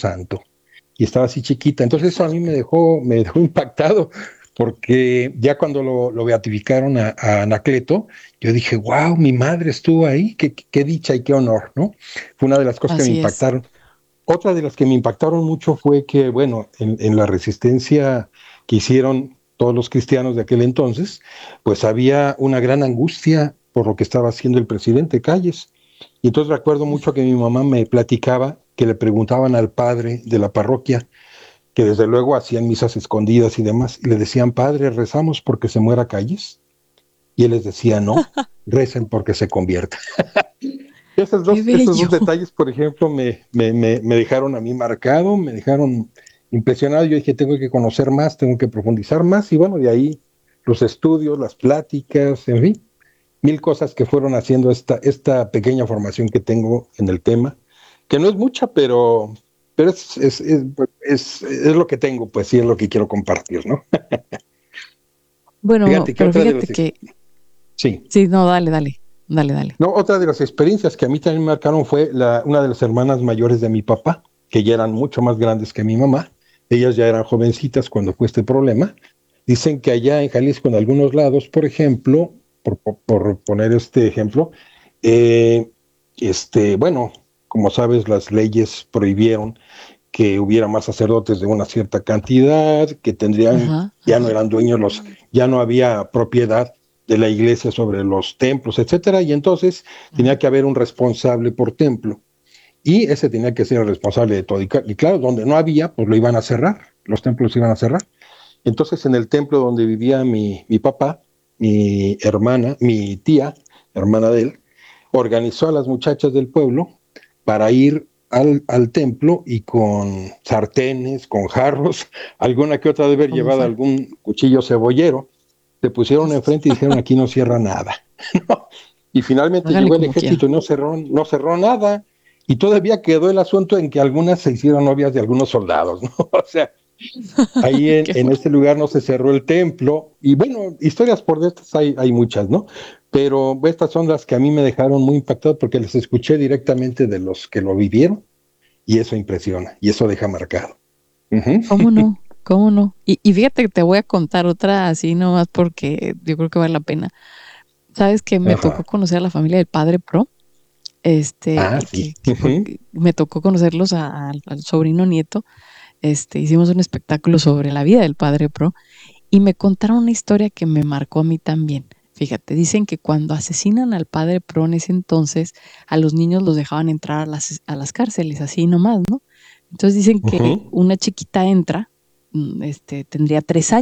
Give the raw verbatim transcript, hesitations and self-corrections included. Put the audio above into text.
santo. Y estaba así chiquita. Entonces eso a mí me dejó, me dejó impactado, porque ya cuando lo, lo beatificaron a, a Anacleto, yo dije, wow, mi madre estuvo ahí, qué, qué dicha y qué honor, ¿no? Fue una de las cosas que me Así es. impactaron. Otra de las que me impactaron mucho fue que, bueno, en, en la resistencia que hicieron todos los cristianos de aquel entonces, pues había una gran angustia por lo que estaba haciendo el presidente Calles. Y entonces recuerdo mucho que mi mamá me platicaba que le preguntaban al padre de la parroquia, que desde luego hacían misas escondidas y demás, y le decían, padre, rezamos porque se muera Calles. Y él les decía, no, recen porque se convierta. Esos Qué dos, esos dos bello. detalles, por ejemplo, me, me, me, me dejaron a mí marcado, me dejaron impresionado. Yo dije, tengo que conocer más, tengo que profundizar más, y bueno, de ahí los estudios, las pláticas, en fin, mil cosas que fueron haciendo esta, esta pequeña formación que tengo en el tema, que no es mucha, pero, pero es, es, es, es, es lo que tengo, pues sí, es lo que quiero compartir, ¿no? Bueno, Fíjate que pero otra de fíjate las... que, Sí. sí, no, dale, dale, dale, dale. No, otra de las experiencias que a mí también me marcaron fue la, una de las hermanas mayores de mi papá, que ya eran mucho más grandes que mi mamá. Ellas ya eran jovencitas cuando fue este problema. Dicen que allá en Jalisco, en algunos lados, por ejemplo, por, por, por poner este ejemplo, eh, este, bueno, como sabes, las leyes prohibieron que hubiera más sacerdotes de una cierta cantidad, que tendrían, Ajá, ya no ajá. eran dueños los, ya no había propiedad de la iglesia sobre los templos, etcétera, y entonces tenía que haber un responsable por templo, y ese tenía que ser el responsable de todo. Y, y claro, donde no había, pues lo iban a cerrar, los templos iban a cerrar. Entonces, en el templo donde vivía mi, mi papá, mi hermana, mi tía, hermana de él, organizó a las muchachas del pueblo para ir al, al templo, y con sartenes, con jarros, alguna que otra de haber Como llevado fuera. algún cuchillo cebollero, se pusieron enfrente y dijeron, aquí no cierra nada. ¿No? Y finalmente Háganle llegó el como ejército quieran. y no cerró, no cerró nada. Y todavía quedó el asunto en que algunas se hicieron novias de algunos soldados, ¿no? O sea, ahí en, Qué en bueno. este lugar no se cerró el templo. Y bueno, historias por de estas hay, hay muchas, ¿no? Pero estas son las que a mí me dejaron muy impactado, porque les escuché directamente de los que lo vivieron, y eso impresiona y eso deja marcado. Uh-huh. ¿Cómo no? ¿Cómo no? Y, y fíjate que te voy a contar otra así nomás porque yo creo que vale la pena. Sabes que me tocó Ajá. conocer a la familia del padre Pro, este, Ah, sí. que, que Uh-huh. porque me tocó conocerlos a- al al sobrino nieto. Este, hicimos un espectáculo sobre la vida del padre Pro y me contaron una historia que me marcó a mí también. Fíjate, dicen que cuando asesinan al padre Pro en ese entonces, a los niños los dejaban entrar a las, a las cárceles, así nomás, ¿no? Entonces dicen que Uh-huh. una chiquita entra, mm, este, tendría tres años.